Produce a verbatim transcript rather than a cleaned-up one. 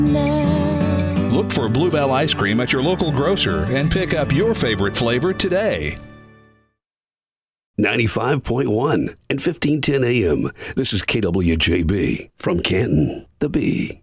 Look for Bluebell ice cream at your local grocer and pick up your favorite flavor today. ninety-five point one and fifteen ten A M. This is K W J B from Canton, the Bee.